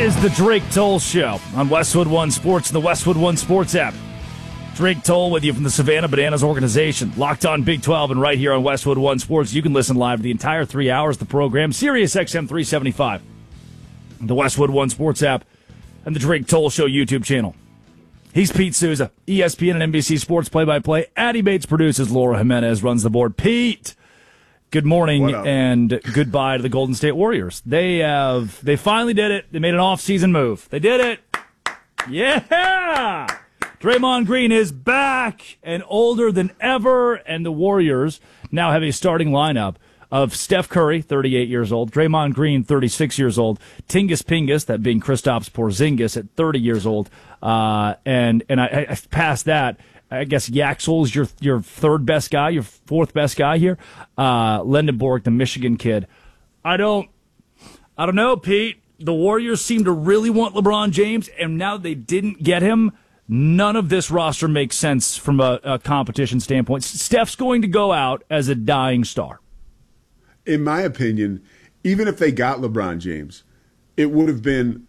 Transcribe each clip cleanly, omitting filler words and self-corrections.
is the Drake Toll Show on Westwood One Sports and the Westwood One Sports app. Drake Toll with you from the Savannah Bananas organization. Locked on Big 12 and right here on Westwood One Sports. You can listen live the entire 3 hours of the program. Sirius XM 375. The Westwood One Sports app and the Drake Toll Show YouTube channel. He's Pete Souza, ESPN and NBC Sports play-by-play. Addie Bates produces. Laura Jimenez runs the board. Pete, good morning and goodbye to the Golden State Warriors. They finally did it. They made an off-season move. They did it. Yeah! Draymond Green is back and older than ever, and the Warriors now have a starting lineup of Steph Curry, 38 years old, Draymond Green, 36 years old, Tingus Pingus, that being Kristaps Porzingis at 30 years old, and I past that, I guess Yaxel's your third best guy, your fourth best guy here, Lendenborg, the Michigan kid. I don't know, Pete. The Warriors seem to really want LeBron James, and now they didn't get him. None of this roster makes sense from a competition standpoint. Steph's going to go out as a dying star. In my opinion, even if they got LeBron James, it would have been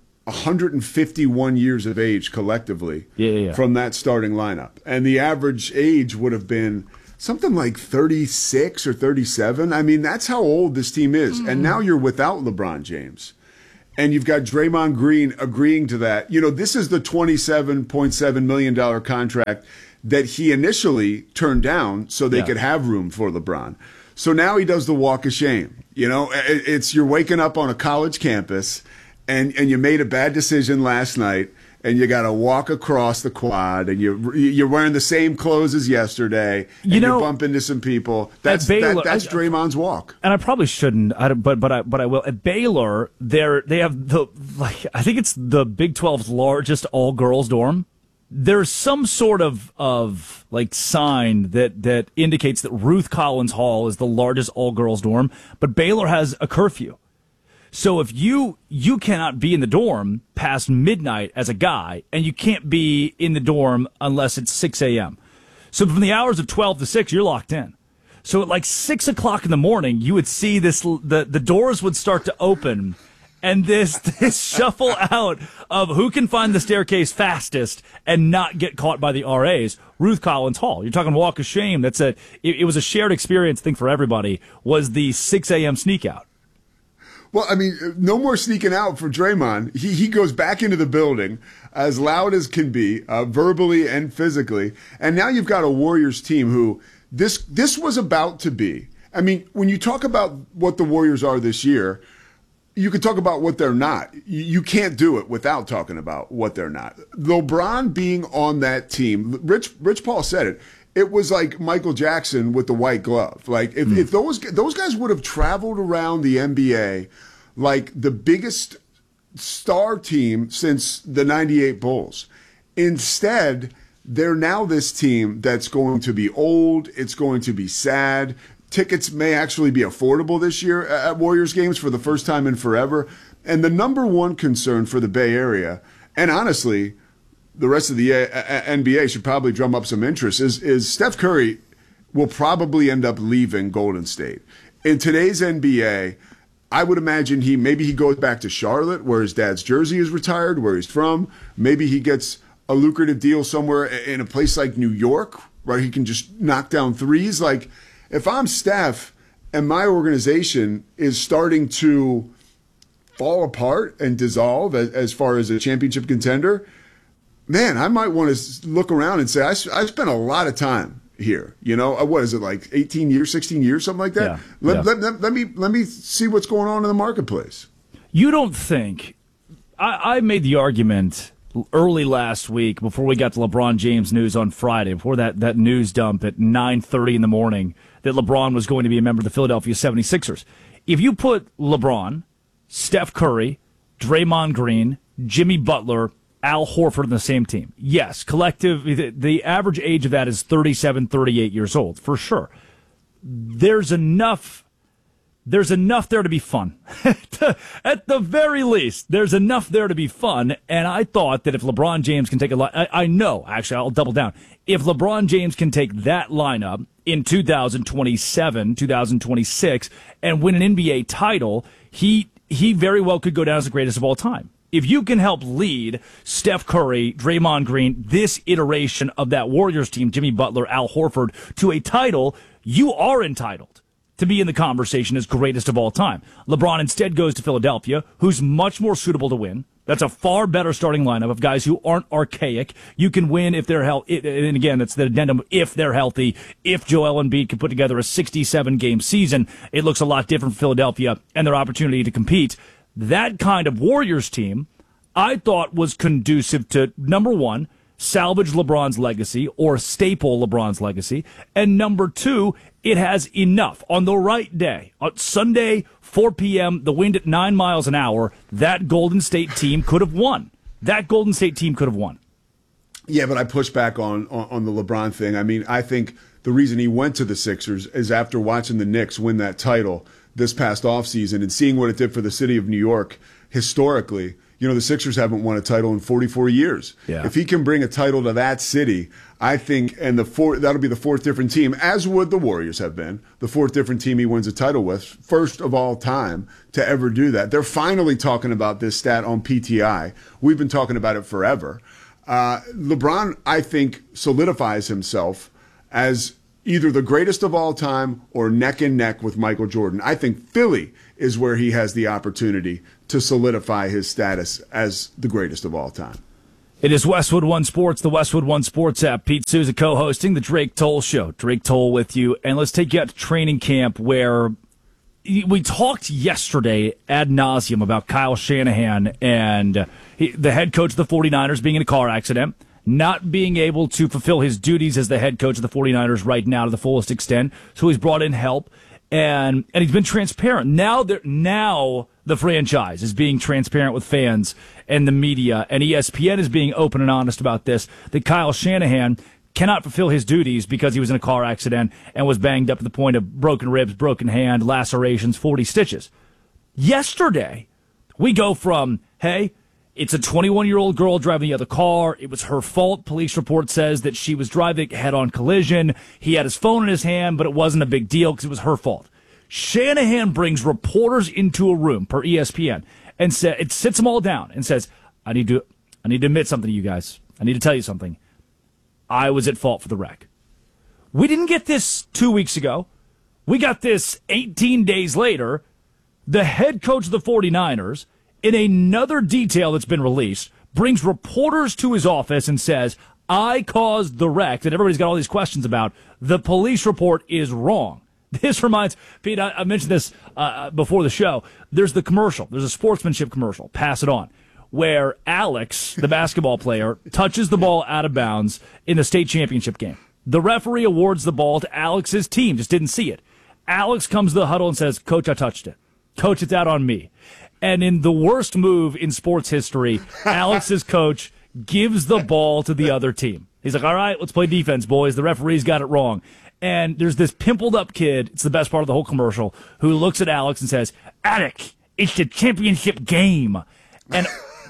151 years of age collectively from that starting lineup. And the average age would have been something like 36 or 37. I mean, that's how old this team is. And now you're without LeBron James. And you've got Draymond Green agreeing to that. You know, this is the $27.7 million contract that he initially turned down so they could have room for LeBron. So now he does the walk of shame. You know, it's you're waking up on a college campus and you made a bad decision last night and you got to walk across the quad and you're wearing the same clothes as yesterday and you bump into some people. That's Draymond's walk. And I probably shouldn't, but I will. At Baylor, they have I think it's the Big 12's largest all girls dorm. There's some sort of sign that indicates that Ruth Collins Hall is the largest all-girls dorm, but Baylor has a curfew. So if you cannot be in the dorm past midnight as a guy, and you can't be in the dorm unless it's 6 a.m. So from the hours of 12 to 6, you're locked in. So at 6 o'clock in the morning, you would see the doors would start to open, and this shuffle out of who can find the staircase fastest and not get caught by the RAs. Ruth Collins Hall. You're talking walk of shame. It was a shared experience thing for everybody, was the 6 a.m. sneak out. Well, I mean, no more sneaking out for Draymond. He goes back into the building as loud as can be, verbally and physically. And now you've got a Warriors team who this was about to be. I mean, when you talk about what the Warriors are this year, you can talk about what they're not. You can't do it without talking about what they're not. LeBron being on that team, Rich Paul said it. It was like Michael Jackson with the white glove. Like if those guys would have traveled around the NBA like the biggest star team since the '98 Bulls. Instead, they're now this team that's going to be old. It's going to be sad. Tickets may actually be affordable this year at Warriors games for the first time in forever. And the number one concern for the Bay Area, and honestly, the rest of the NBA should probably drum up some interest, is Steph Curry will probably end up leaving Golden State. In today's NBA, I would imagine maybe he goes back to Charlotte, where his dad's jersey is retired, where he's from. Maybe he gets a lucrative deal somewhere in a place like New York, where he can just knock down threes. Like, if I'm Steph and my organization is starting to fall apart and dissolve as far as a championship contender, man, I might want to look around and say, I spent a lot of time here. You know, what is it, like 18 years, 16 years, something like that? Yeah. Let me see what's going on in the marketplace. You don't think I made the argument early last week before we got to LeBron James news on Friday, before that news dump at 9:30 in the morning, that LeBron was going to be a member of the Philadelphia 76ers. If you put LeBron, Steph Curry, Draymond Green, Jimmy Butler, Al Horford on the same team, yes, collective, the average age of that is 37, 38 years old, for sure. There's enough there to be fun. At the very least, there's enough there to be fun, and I thought that if LeBron James can take I know, actually, I'll double down. If LeBron James can take that lineup in 2027, 2026, and win an NBA title, he very well could go down as the greatest of all time. If you can help lead Steph Curry, Draymond Green, this iteration of that Warriors team, Jimmy Butler, Al Horford, to a title, you are entitled to be in the conversation as greatest of all time. LeBron instead goes to Philadelphia, who's much more suitable to win. That's a far better starting lineup of guys who aren't archaic. You can win if they're healthy. And again, that's the addendum, if they're healthy. If Joel Embiid can put together a 67-game season, it looks a lot different for Philadelphia and their opportunity to compete. That kind of Warriors team, I thought, was conducive to, number one, salvage LeBron's legacy or staple LeBron's legacy. And number two, it has enough. On the right day, on Sunday, 4 p.m., the wind at 9 miles an hour, that Golden State team could have won. That Golden State team could have won. Yeah, but I push back on the LeBron thing. I mean, I think the reason he went to the Sixers is after watching the Knicks win that title this past offseason and seeing what it did for the city of New York historically. You know, the Sixers haven't won a title in 44 years. Yeah. If he can bring a title to that city, I think, and that'll be the fourth different team, as would the Warriors have been, the fourth different team he wins a title with, first of all time to ever do that. They're finally talking about this stat on PTI. We've been talking about it forever. LeBron, I think, solidifies himself as either the greatest of all time or neck and neck with Michael Jordan. I think Philly is where he has the opportunity to solidify his status as the greatest of all time. It is Westwood One Sports, the Westwood One Sports app. Pete Souza co-hosting the Drake Toll Show. Drake Toll with you. And let's take you out to training camp where we talked yesterday ad nauseum about Kyle Shanahan and the head coach of the 49ers being in a car accident, not being able to fulfill his duties as the head coach of the 49ers right now to the fullest extent. So he's brought in help, and he's been transparent. Now the franchise is being transparent with fans and the media, and ESPN is being open and honest about this, that Kyle Shanahan cannot fulfill his duties because he was in a car accident and was banged up to the point of broken ribs, broken hand, lacerations, 40 stitches. Yesterday, we go from, hey, it's a 21-year-old girl driving the other car. It was her fault. Police report says that she was driving head-on collision. He had his phone in his hand, but it wasn't a big deal because it was her fault. Shanahan brings reporters into a room per ESPN and it sits them all down and says, I need to admit something to you guys. I need to tell you something. I was at fault for the wreck. We didn't get this 2 weeks ago. We got this 18 days later. The head coach of the 49ers, in another detail that's been released, brings reporters to his office and says, I caused the wreck that everybody's got all these questions about. The police report is wrong. This reminds, Pete, I mentioned this before the show. There's the commercial. There's a sportsmanship commercial, Pass It On, where Alex, the basketball player, touches the ball out of bounds in the state championship game. The referee awards the ball to Alex's team, just didn't see it. Alex comes to the huddle and says, Coach, I touched it. Coach, it's out on me. And in the worst move in sports history, Alex's coach gives the ball to the other team. He's like, all right, let's play defense, boys. The referee's got it wrong. And there's this pimpled up kid, it's the best part of the whole commercial, who looks at Alex and says, Alex, it's the championship game. And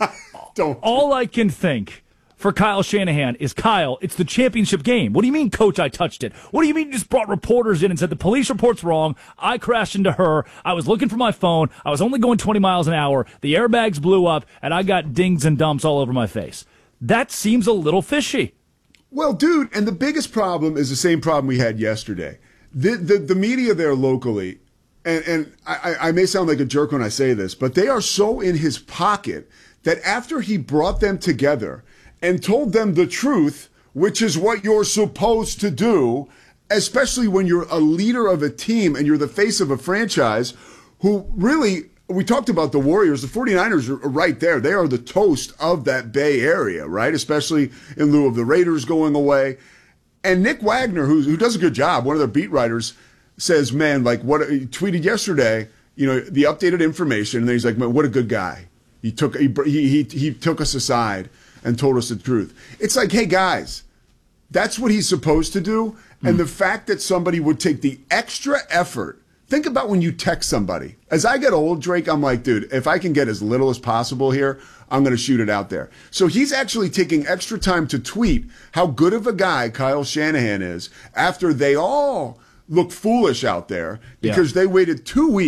all I can think for Kyle Shanahan is, Kyle, it's the championship game. What do you mean, Coach, I touched it? What do you mean you just brought reporters in and said the police report's wrong? I crashed into her. I was looking for my phone. I was only going 20 miles an hour. The airbags blew up, and I got dings and dumps all over my face. That seems a little fishy. Well, dude, and the biggest problem is the same problem we had yesterday. The media there locally, and I may sound like a jerk when I say this, but they are so in his pocket that after he brought them together and told them the truth, which is what you're supposed to do, especially when you're a leader of a team and you're the face of a franchise who really, we talked about the Warriors, the 49ers are right there. They are the toast of that Bay Area, right? Especially in lieu of the Raiders going away. And Nick Wagner, who does a good job, one of their beat writers, says, man, like what he tweeted yesterday, you know, the updated information, and then he's like, man, what a good guy. He took us aside and told us the truth. It's like, hey, guys, that's what he's supposed to do. And the fact that somebody would take the extra effort, think about when you text somebody. As I get old, Drake, I'm like, dude, if I can get as little as possible here, I'm going to shoot it out there. So he's actually taking extra time to tweet how good of a guy Kyle Shanahan is after they all look foolish out there because they waited 2 weeks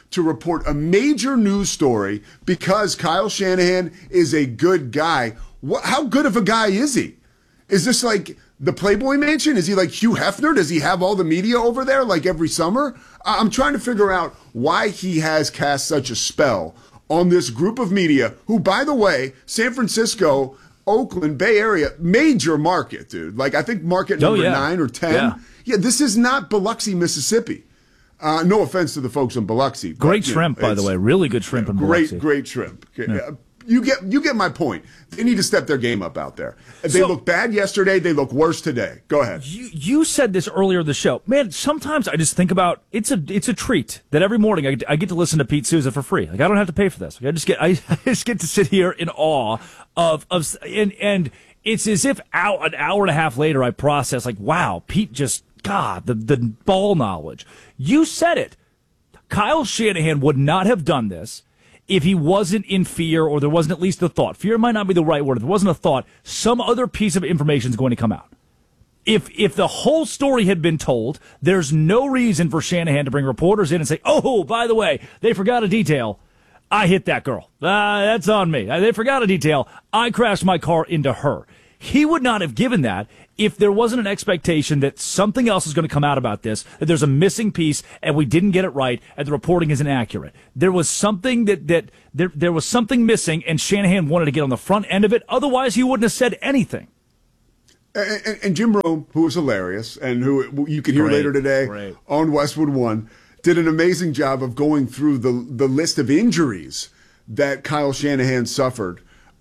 to report a major news story because Kyle Shanahan is a good guy. How good of a guy is he? Is this like the Playboy Mansion? Is he like Hugh Hefner? Does he have all the media over there like every summer? I'm trying to figure out why he has cast such a spell on this group of media who, by the way, San Francisco, Oakland, Bay Area, major market, dude. Like, I think market number 9 or 10. Yeah, this is not Biloxi, Mississippi. No offense to the folks in Biloxi. Great shrimp, by the way. Really good shrimp in Biloxi. Great shrimp. Yeah. You get my point. They need to step their game up out there. They look bad yesterday. They look worse today. Go ahead. You said this earlier in the show. Man, sometimes I just think about it's a treat that every morning I get to listen to Pete Souza for free. Like, I don't have to pay for this. Like, I just get to sit here in awe of and it's as if an hour and a half later I process like, wow, Pete just, God, the ball knowledge. You said it. Kyle Shanahan would not have done this if he wasn't in fear, or there wasn't at least a thought. Fear might not be the right word. If there wasn't a thought, some other piece of information is going to come out. If the whole story had been told, there's no reason for Shanahan to bring reporters in and say, oh, by the way, they forgot a detail. I hit that girl. That's on me. They forgot a detail. I crashed my car into her. He would not have given that if there wasn't an expectation that something else is going to come out about this, that there's a missing piece and we didn't get it right and the reporting isn't accurate. There was something there was something missing, and Shanahan wanted to get on the front end of it. Otherwise, he wouldn't have said anything. And Jim Rome, who was hilarious and who you can hear later today on Westwood One, did an amazing job of going through the list of injuries that Kyle Shanahan suffered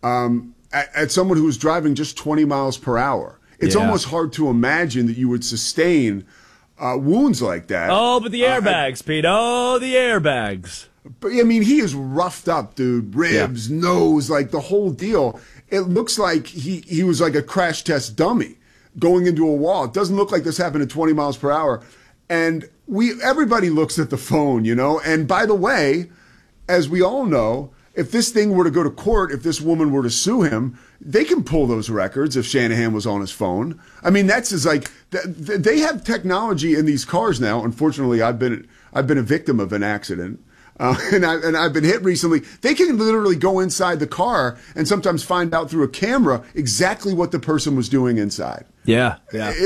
at someone who was driving just 20 miles per hour. It's almost hard to imagine that you would sustain wounds like that. Oh, but the airbags, Pete. Oh, the airbags. But, I mean, he is roughed up, dude. Ribs, nose, like the whole deal. It looks like he was like a crash test dummy going into a wall. It doesn't look like this happened at 20 miles per hour. And everybody looks at the phone, you know. And by the way, as we all know, if this thing were to go to court, if this woman were to sue him, they can pull those records if Shanahan was on his phone. I mean, that's just like they have technology in these cars now. Unfortunately, I've been a victim of an accident, and I've been hit recently. They can literally go inside the car and sometimes find out through a camera exactly what the person was doing inside. Yeah.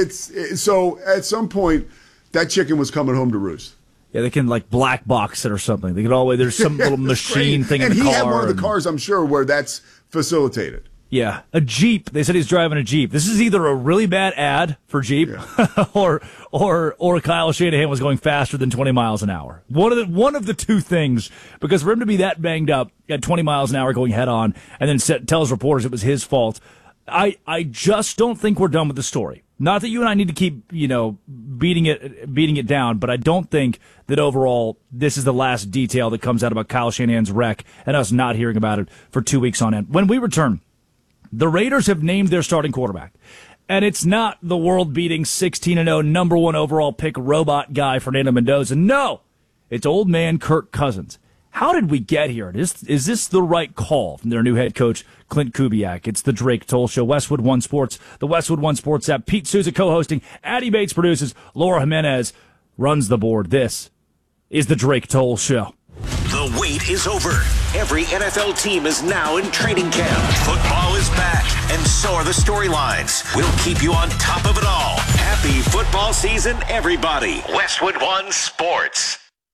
So at some point, that chicken was coming home to roost. Yeah, they can like black box it or something. They can always, there's some little machine thing in the car. And he had one of the cars, I'm sure, where that's facilitated. Yeah, a Jeep. They said he's driving a Jeep. This is either a really bad ad for Jeep, or Kyle Shanahan was going faster than 20 miles an hour. One of the two things, because for him to be that banged up at 20 miles an hour going head on, and then tells reporters it was his fault, I just don't think we're done with the story. Not that you and I need to keep, beating it down, but I don't think that overall this is the last detail that comes out about Kyle Shanahan's wreck and us not hearing about it for 2 weeks on end. When we return, the Raiders have named their starting quarterback, and it's not the world-beating 16-0 number 1 overall pick robot guy Fernando Mendoza. No, it's old man Kirk Cousins. How did we get here? Is this the right call from their new head coach, Clint Kubiak? It's the Drake Toll Show, Westwood One Sports, the Westwood One Sports app. Pete Souza co-hosting, Addy Bates produces, Laura Jimenez runs the board. This is the Drake Toll Show. The wait is over. Every NFL team is now in training camp. Football is back, and so are the storylines. We'll keep you on top of it all. Happy football season, everybody. Westwood One Sports.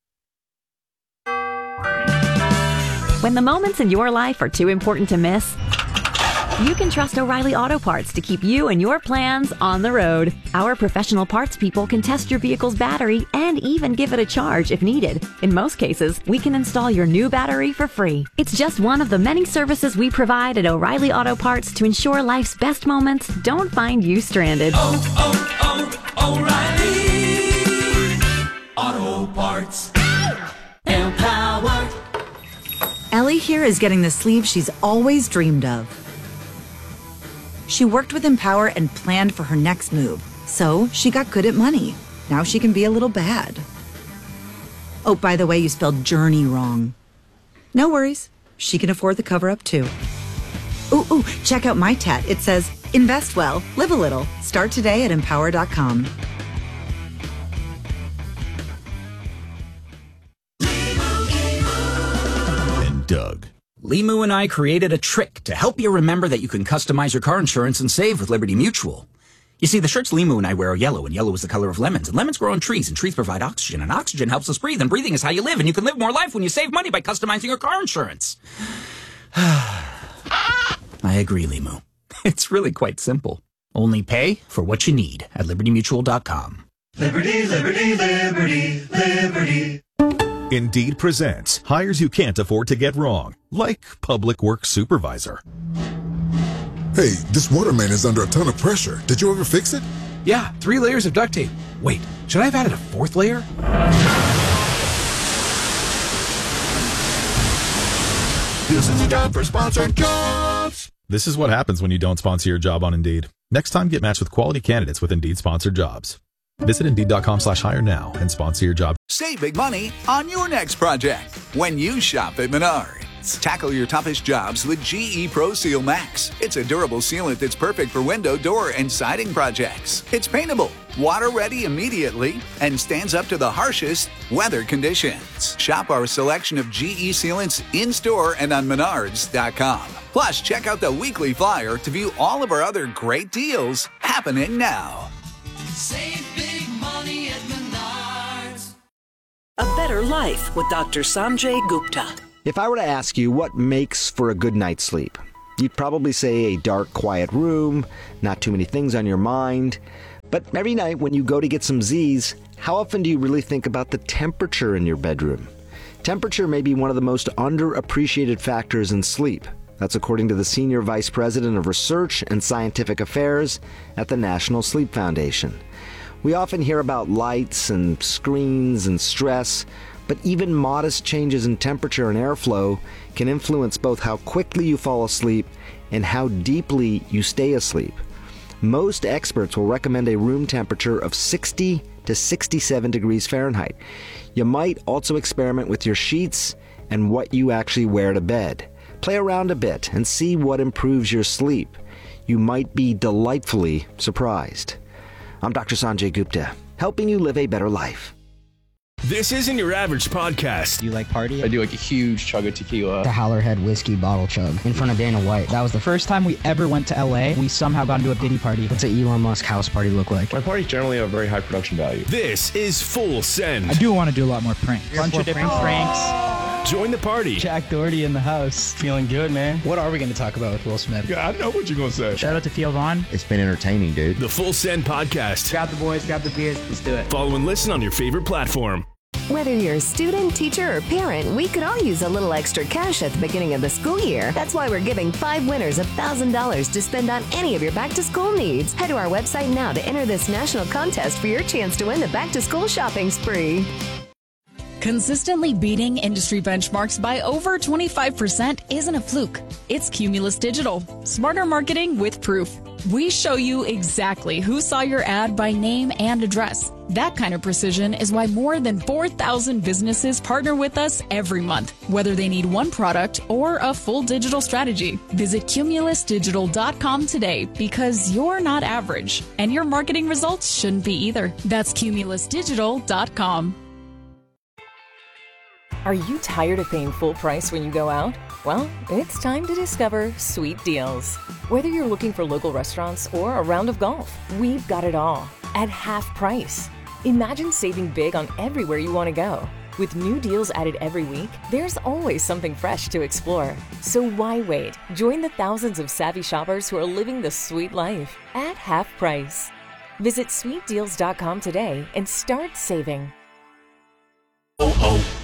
When the moments in your life are too important to miss, you can trust O'Reilly Auto Parts to keep you and your plans on the road. Our professional parts people can test your vehicle's battery and even give it a charge if needed. In most cases, we can install your new battery for free. It's just one of the many services we provide at O'Reilly Auto Parts to ensure life's best moments don't find you stranded. O'Reilly Auto Parts. Empower. Ellie here is getting the sleeve she's always dreamed of. She worked with Empower and planned for her next move, so she got good at money. Now she can be a little bad. Oh, by the way, you spelled journey wrong. No worries. She can afford the cover-up, too. Ooh, check out my tat. It says, invest well, live a little. Start today at Empower.com. Doug. Limu and I created a trick to help you remember that you can customize your car insurance and save with Liberty Mutual. You see, the shirts Limu and I wear are yellow, and yellow is the color of lemons. And lemons grow on trees, and trees provide oxygen, and oxygen helps us breathe, and breathing is how you live, and you can live more life when you save money by customizing your car insurance. I agree, Limu. It's really quite simple. Only pay for what you need at libertymutual.com. Liberty, liberty, liberty, liberty. Indeed presents hires you can't afford to get wrong, like public works supervisor. Hey, this water main is under a ton of pressure. Did you ever fix it? Yeah, 3 layers of duct tape. Wait, should I have added a 4th layer? This is a job for sponsored jobs. This is what happens when you don't sponsor your job on Indeed. Next time, get matched with quality candidates with Indeed sponsored jobs. Visit Indeed.com/hire now and sponsor your job. Save big money on your next project when you shop at Menards. Tackle your toughest jobs with GE Pro Seal Max. It's a durable sealant that's perfect for window, door, and siding projects. It's paintable, water ready immediately, and stands up to the harshest weather conditions. Shop our selection of GE sealants in-store and on Menards.com. Plus, check out the weekly flyer to view all of our other great deals happening now. Save big money at Menards. A Better Life with Dr. Sanjay Gupta. If I were to ask you what makes for a good night's sleep, you'd probably say a dark, quiet room, not too many things on your mind. But every night when you go to get some Z's, how often do you really think about the temperature in your bedroom? Temperature may be one of the most underappreciated factors in sleep. That's according to the Senior Vice President of Research and Scientific Affairs at the National Sleep Foundation. We often hear about lights and screens and stress, but even modest changes in temperature and airflow can influence both how quickly you fall asleep and how deeply you stay asleep. Most experts will recommend a room temperature of 60 to 67 degrees Fahrenheit. You might also experiment with your sheets and what you actually wear to bed. Play around a bit and see what improves your sleep. You might be delightfully surprised. I'm Dr. Sanjay Gupta, helping you live a better life. This isn't your average podcast. Do you like party? I do like a huge chug of tequila. The Howlerhead whiskey bottle chug in front of Dana White. That was the first time we ever went to LA. We somehow got into a Diddy party. What's an Elon Musk house party look like? My parties generally have very high production value. This is Full Send. I do want to do a lot more pranks. Bunch of different pranks. Join the party. Jack Doherty in the house. Feeling good, man. What are we going to talk about with Will Smith? Yeah, I know what you're going to say. Shout out to Theo Vaughn. It's been entertaining, dude. The Full Send podcast. Grab the boys, grab the beers. Let's do it. Follow and listen on your favorite platform. Whether you're a student, teacher, or parent, we could all use a little extra cash at the beginning of the school year. That's why we're giving 5 winners $1,000 to spend on any of your back-to-school needs. Head to our website now to enter this national contest for your chance to win the back-to-school shopping spree. Consistently beating industry benchmarks by over 25% isn't a fluke. It's Cumulus Digital. Smarter marketing with proof. We show you exactly who saw your ad by name and address. That kind of precision is why more than 4,000 businesses partner with us every month, whether they need one product or a full digital strategy. Visit cumulusdigital.com today because you're not average, and your marketing results shouldn't be either. That's cumulusdigital.com. Are you tired of paying full price when you go out? Well, it's time to discover Sweet Deals. Whether you're looking for local restaurants or a round of golf, we've got it all at half price. Imagine saving big on everywhere you want to go. With new deals added every week, there's always something fresh to explore. So why wait? Join the thousands of savvy shoppers who are living the sweet life at half price. Visit sweetdeals.com today and start saving. Oh, oh.